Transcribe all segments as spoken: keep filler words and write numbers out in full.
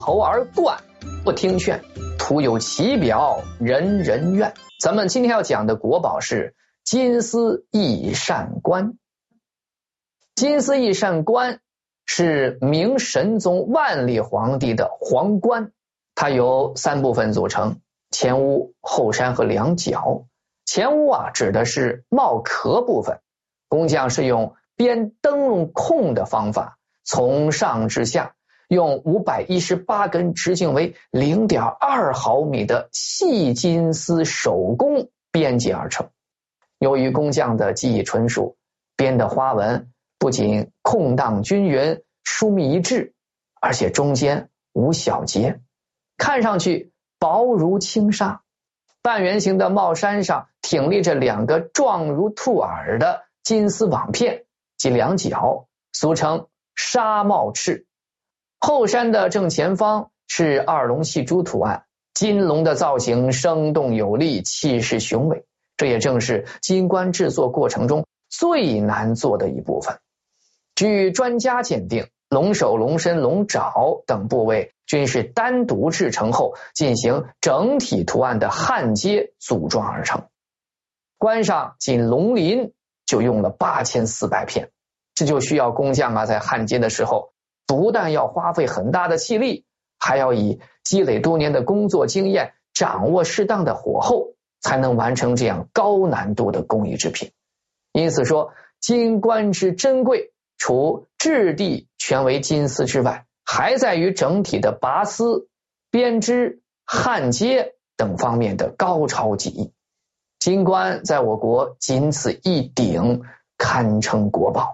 侯而冠，不听劝，徒有其表，人人怨。咱们今天要讲的国宝是金丝益善观。金丝益善观是明神宗万历皇帝的皇冠，它由三部分组成：前屋、后山和两角。前屋啊，指的是帽壳部分，工匠是用编灯笼控的方法，从上至下用五百一十八根直径为 零点二毫米的细金丝手工编辑而成。由于工匠的技艺纯熟，编的花纹不仅空荡均匀、疏密一致，而且中间无小节，看上去薄如轻纱。半圆形的帽衫上挺立着两个状如兔耳的金丝网片，即两角，俗称纱帽翅。后山的正前方是二龙戏珠图案，金龙的造型生动有力，气势雄伟，这也正是金冠制作过程中最难做的一部分。据专家鉴定，龙首、龙身、龙爪等部位均是单独制成后进行整体图案的焊接组装而成。冠上仅龙鳞就用了八千四百片，这就需要工匠啊在焊接的时候不但要花费很大的气力，还要以积累多年的工作经验，掌握适当的火候，才能完成这样高难度的工艺制品。因此说，金冠之珍贵，除质地全为金丝之外，还在于整体的拔丝、编织、焊接等方面的高超技艺。金冠在我国仅此一顶，堪称国宝。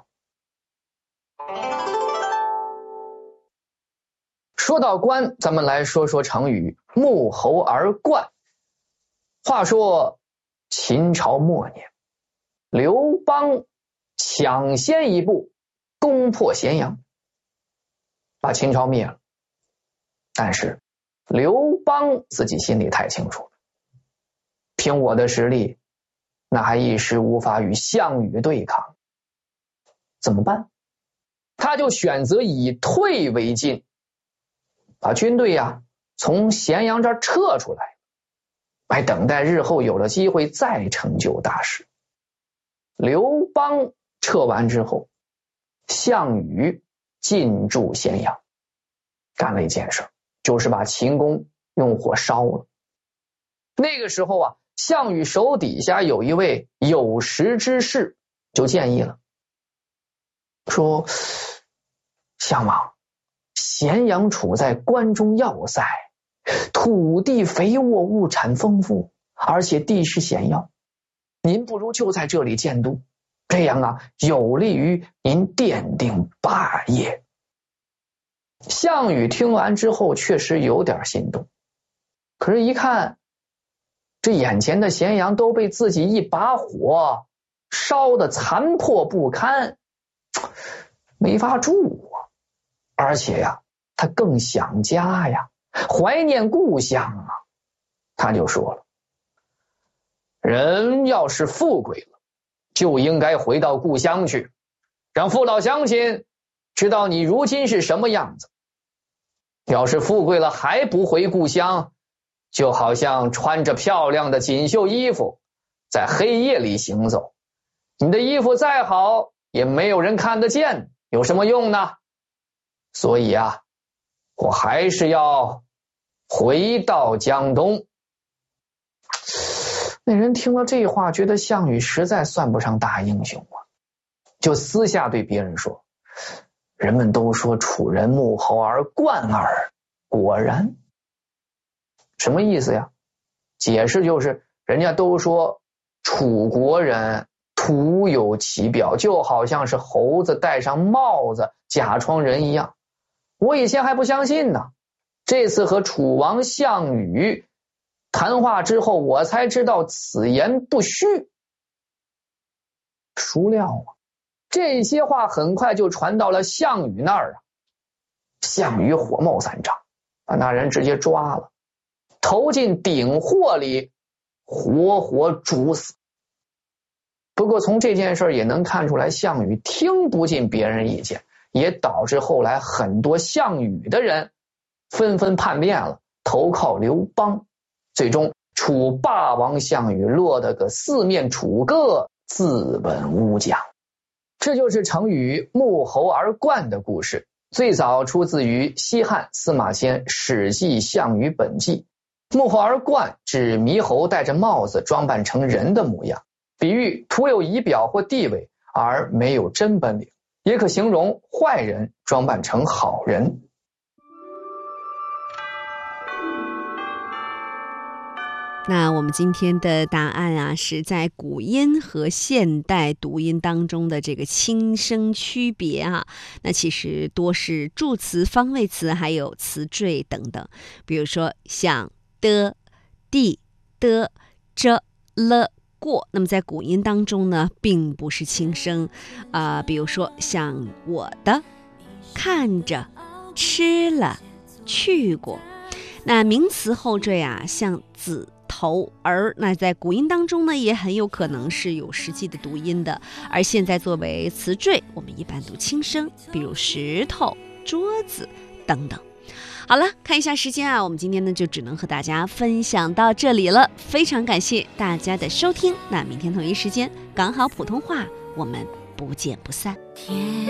说到冠，咱们来说说成语沐猴而冠。话说秦朝末年，刘邦抢先一步攻破咸阳，把秦朝灭了。但是刘邦自己心里太清楚了，凭我的实力，那还一时无法与项羽对抗。怎么办？他就选择以退为进，把军队呀、啊、从咸阳这儿撤出来，来等待日后有了机会再成就大事。刘邦撤完之后，项羽进驻咸阳，干了一件事，就是把秦宫用火烧了。那个时候啊，项羽手底下有一位有识之士，就建议了，说：项王，咸阳处在关中要塞，土地肥沃，物产丰富，而且地势险要，您不如就在这里建都，这样啊，有利于您奠定霸业。项羽听完之后确实有点心动，可是一看这眼前的咸阳都被自己一把火烧得残破不堪，没法住啊。而且呀，他更想家呀，怀念故乡啊。他就说了，人要是富贵了，就应该回到故乡去，让父老乡亲知道你如今是什么样子。要是富贵了还不回故乡，就好像穿着漂亮的锦绣衣服在黑夜里行走，你的衣服再好也没有人看得见，有什么用呢？所以啊，我还是要回到江东。那人听了这话，觉得项羽实在算不上大英雄啊，就私下对别人说，人们都说楚人沐猴而冠耳，果然。什么意思呀？解释就是人家都说楚国人徒有其表，就好像是猴子戴上帽子假装人一样。我以前还不相信呢，这次和楚王项羽谈话之后，我才知道此言不虚。孰料啊，这些话很快就传到了项羽那儿啊。项羽火冒三丈，把那人直接抓了，投进鼎货里，活活煮死。不过从这件事也能看出来，项羽听不进别人意见，也导致后来很多项羽的人纷纷叛变了，投靠刘邦。最终楚霸王项羽落得个四面楚歌，自刎乌江。这就是成语沐猴而冠的故事，最早出自于西汉司马迁《史记·项羽本纪》。沐猴而冠指猕猴戴着帽子装扮成人的模样，比喻徒有仪表或地位而没有真本领，也可形容坏人装扮成好人。 那我们今天的答案啊，是在古音和现代读音当中的这个轻声区别啊。那其实多是助词、方位词还有词缀等等。比如说像的、地、的、这、了、过，那么在古音当中呢，并不是轻声啊、呃。比如说像我的、看着、吃了、去过。那名词后缀啊，像子、头、儿，那在古音当中呢，也很有可能是有实际的读音的。而现在作为词缀，我们一般读轻声，比如石头、桌子等等。好了，看一下时间啊，我们今天呢就只能和大家分享到这里了。非常感谢大家的收听，那明天同一时间，港好普通话，我们不见不散。